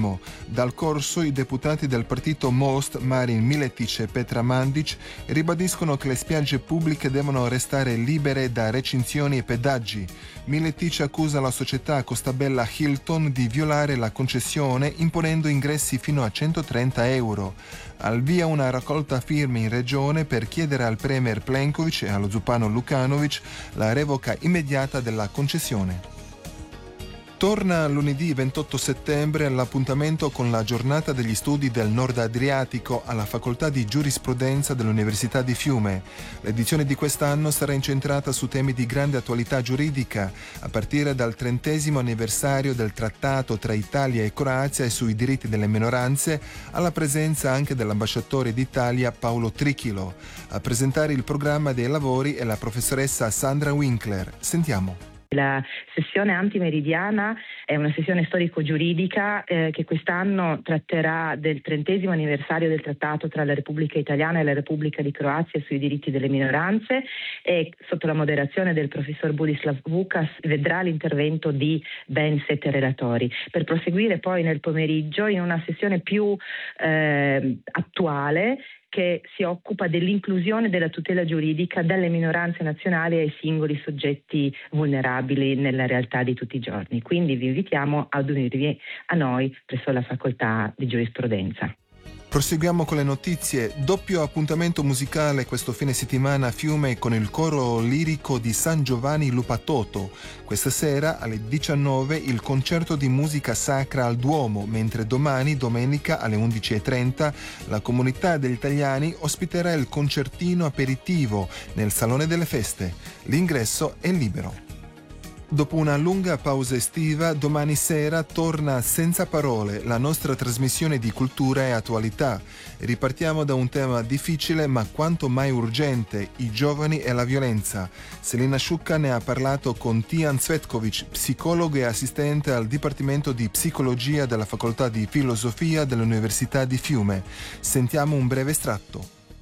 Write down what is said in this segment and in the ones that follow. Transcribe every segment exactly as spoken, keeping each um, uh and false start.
turismo. Dal corso i deputati del partito Most, Marin Miletić e Petra Mandić, ribadiscono che le spiagge pubbliche devono restare libere da recinzioni e pedaggi. Miletić accusa la società Costabella Hilton di violare la concessione imponendo ingressi fino a centotrenta euro. Al via una raccolta firme in regione per chiedere al premier Plenković e allo zupano Lukanović la revoca immediata della concessione. Torna lunedì ventotto settembre l'appuntamento con la giornata degli studi del Nord Adriatico alla Facoltà di Giurisprudenza dell'Università di Fiume. L'edizione di quest'anno sarà incentrata su temi di grande attualità giuridica, a partire dal trentesimo anniversario del trattato tra Italia e Croazia e sui diritti delle minoranze, alla presenza anche dell'ambasciatore d'Italia Paolo Trichilo. A presentare il programma dei lavori è la professoressa Sandra Winkler. Sentiamo. La sessione antimeridiana è una sessione storico-giuridica eh, che quest'anno tratterà del trentesimo anniversario del trattato tra la Repubblica Italiana e la Repubblica di Croazia sui diritti delle minoranze e sotto la moderazione del professor Budislav Vukas vedrà l'intervento di ben sette relatori, per proseguire poi nel pomeriggio in una sessione più eh, attuale che si occupa dell'inclusione della tutela giuridica dalle minoranze nazionali ai singoli soggetti vulnerabili nella realtà di tutti i giorni. Quindi vi invitiamo ad unirvi a noi presso la Facoltà di Giurisprudenza. Proseguiamo con le notizie. Doppio appuntamento musicale questo fine settimana a Fiume con il coro lirico di San Giovanni Lupatoto. Questa sera alle diciannove il concerto di musica sacra al Duomo, mentre domani, domenica alle undici e trenta, la comunità degli italiani ospiterà il concertino aperitivo nel Salone delle Feste. L'ingresso è libero. Dopo una lunga pausa estiva, domani sera torna Senza Parole, la nostra trasmissione di cultura e attualità. Ripartiamo da un tema difficile ma quanto mai urgente, i giovani e la violenza. Selina Sciucca ne ha parlato con Tijan Cvetković, psicologo e assistente al Dipartimento di Psicologia della Facoltà di Filosofia dell'Università di Fiume. Sentiamo un breve estratto.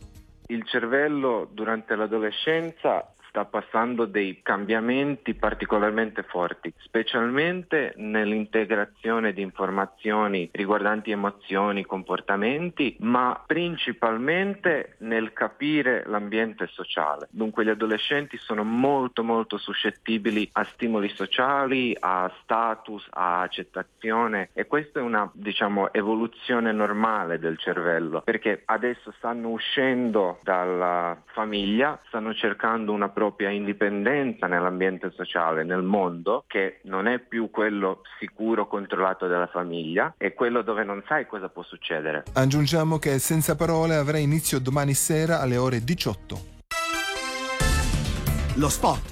Il cervello durante l'adolescenza sta passando dei cambiamenti particolarmente forti, specialmente nell'integrazione di informazioni riguardanti emozioni, comportamenti, ma principalmente nel capire l'ambiente sociale. Dunque gli adolescenti sono molto molto suscettibili a stimoli sociali, a status, a accettazione, e questa è una, diciamo, evoluzione normale del cervello, perché adesso stanno uscendo dalla famiglia, stanno cercando una propria indipendenza nell'ambiente sociale, nel mondo, che non è più quello sicuro controllato dalla famiglia, è quello dove non sai cosa può succedere. Aggiungiamo che Senza Parole avrà inizio domani sera alle ore diciotto. Lo sport.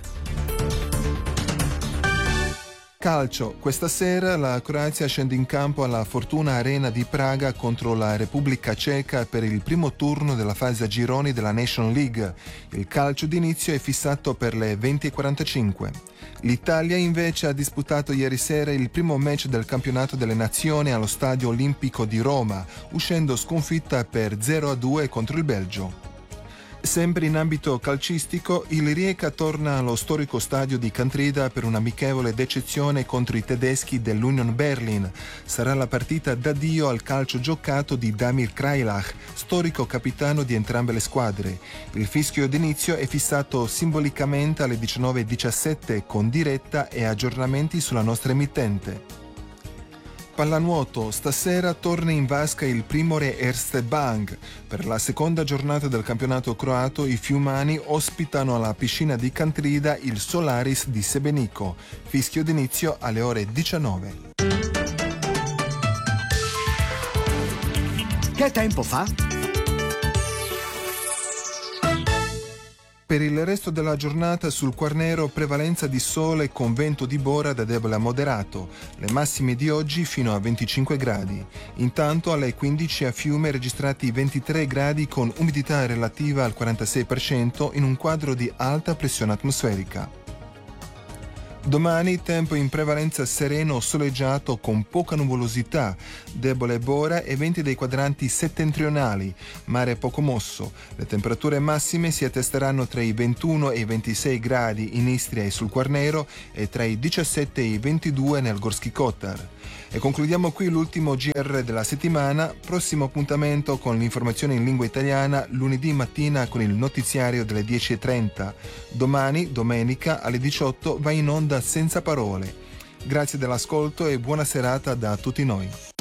Calcio. Questa sera la Croazia scende in campo alla Fortuna Arena di Praga contro la Repubblica Ceca per il primo turno della fase a gironi della Nation League. Il calcio d'inizio è fissato per le venti e quarantacinque. L'Italia invece ha disputato ieri sera il primo match del campionato delle nazioni allo Stadio Olimpico di Roma, uscendo sconfitta per zero a due contro il Belgio. Sempre in ambito calcistico, il Rijeka torna allo storico stadio di Kantrida per un'amichevole d'eccezione contro i tedeschi dell'Union Berlin. Sarà la partita d'addio al calcio giocato di Damir Krajlach, storico capitano di entrambe le squadre. Il fischio d'inizio è fissato simbolicamente alle diciannove e diciassette con diretta e aggiornamenti sulla nostra emittente. Pallanuoto, stasera torna in vasca il Primorje Erste Bank. Per la seconda giornata del campionato croato i fiumani ospitano alla piscina di Kantrida il Solaris di Sebenico. Fischio d'inizio alle ore diciannove. Che tempo fa? Per il resto della giornata sul Quarnero prevalenza di sole con vento di bora da debole a moderato, le massime di oggi fino a venticinque gradi. Intanto alle quindici a Fiume registrati ventitré gradi con umidità relativa al quarantasei per cento in un quadro di alta pressione atmosferica. Domani tempo in prevalenza sereno o soleggiato con poca nuvolosità, debole bora e venti dei quadranti settentrionali, mare poco mosso. Le temperature massime si attesteranno tra i ventuno e i ventisei gradi in Istria e sul Quarnero e tra i diciassette e i ventidue nel Gorski Kotar. E concludiamo qui l'ultimo G R della settimana. Prossimo appuntamento con l'informazione in lingua italiana lunedì mattina con il notiziario delle dieci e trenta. Domani, domenica, alle diciotto va in onda Senza Parole. Grazie dell'ascolto e buona serata da tutti noi.